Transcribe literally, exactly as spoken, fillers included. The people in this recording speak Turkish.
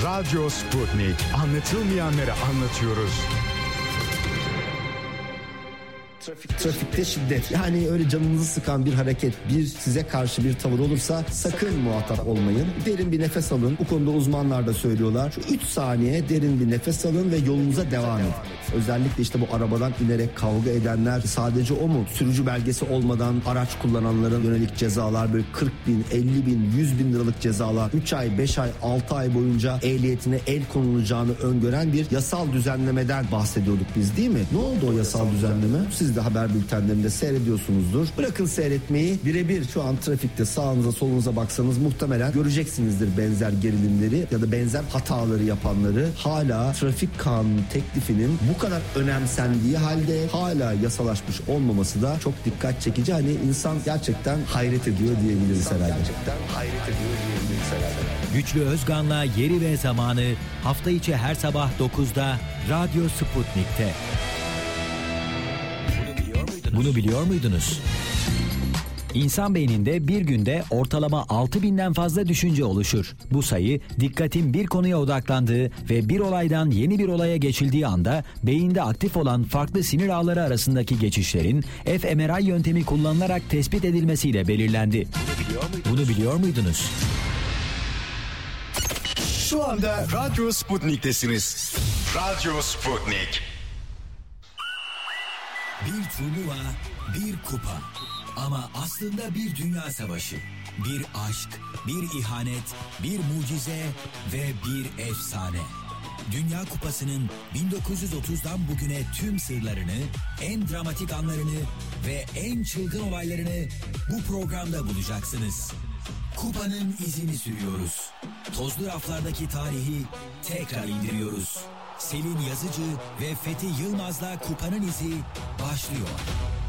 Radyo Sputnik. Anlatılmayanları anlatıyoruz. Trafik, trafikte şiddet, yani öyle canınızı sıkan bir hareket, bir size karşı bir tavır olursa sakın muhatap olmayın. Derin bir nefes alın. Bu konuda uzmanlar da söylüyorlar. Şu üç saniye derin bir nefes alın ve yolunuza devam edin. Özellikle işte bu arabadan inerek kavga edenler, sadece o mu? Sürücü belgesi olmadan araç kullananların yönelik cezalar böyle kırk bin, elli bin, yüz bin liralık cezalar, üç ay, beş ay, altı ay boyunca ehliyetine el konulacağını öngören bir yasal düzenlemeden bahsediyorduk biz, değil mi? Ne oldu o yasal düzenleme? Siz de haber bültenlerinde seyrediyorsunuzdur. Bırakın seyretmeyi, birebir şu an trafikte sağınıza solunuza baksanız muhtemelen göreceksinizdir benzer gerilimleri ya da benzer hataları yapanları. Hala trafik kanunu teklifinin bu kadar önemsendiği halde hala yasalaşmış olmaması da çok dikkat çekici. Hani insan gerçekten hayret ediyor diyebiliriz herhalde. Gerçekten hayret ediyor diyebiliriz herhalde. Güçlü Özgan'la Yeri ve Zamanı hafta içi her sabah dokuzda Radyo Sputnik'te. Bunu biliyor muydunuz? İnsan beyninde bir günde ortalama altı binden fazla düşünce oluşur. Bu sayı dikkatin bir konuya odaklandığı ve bir olaydan yeni bir olaya geçildiği anda beyinde aktif olan farklı sinir ağları arasındaki geçişlerin f M R I yöntemi kullanılarak tespit edilmesiyle belirlendi. Bunu biliyor muydunuz? Bunu biliyor muydunuz? Şu anda Radyo Sputnik'tesiniz. Radyo Sputnik. Bir turnuva, bir kupa. Ama aslında bir dünya savaşı. Bir aşk, bir ihanet, bir mucize ve bir efsane. Dünya Kupası'nın bin dokuz yüz otuzdan bugüne tüm sırlarını, en dramatik anlarını ve en çılgın olaylarını bu programda bulacaksınız. Kupanın izini sürüyoruz. Tozlu raflardaki tarihi tekrar indiriyoruz. Selin Yazıcı ve Fethi Yılmaz'la Kupanın izi başlıyor.